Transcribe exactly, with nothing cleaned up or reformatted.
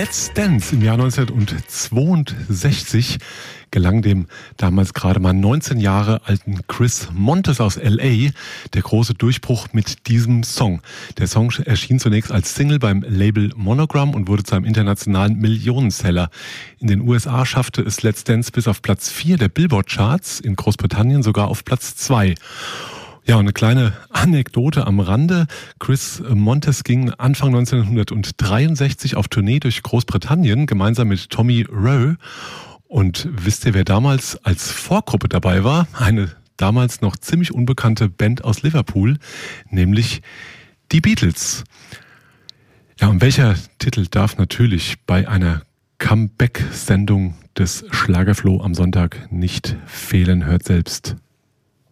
Let's Dance im Jahr neunzehnhundertzweiundsechzig gelang dem damals gerade mal neunzehn Jahre alten Chris Montes aus L A der große Durchbruch mit diesem Song. Der Song erschien zunächst als Single beim Label Monogram und wurde zu einem internationalen Millionenseller. In den U S A schaffte es Let's Dance bis auf Platz vier der Billboard-Charts, in Großbritannien sogar auf Platz zwei. Ja, und eine kleine Anekdote am Rande. Chris Montes ging Anfang neunzehnhundertdreiundsechzig auf Tournee durch Großbritannien gemeinsam mit Tommy Roe. Und wisst ihr, wer damals als Vorgruppe dabei war? Eine damals noch ziemlich unbekannte Band aus Liverpool, nämlich die Beatles. Ja, und welcher Titel darf natürlich bei einer Comeback-Sendung des Schlagerfloh am Sonntag nicht fehlen? Hört selbst.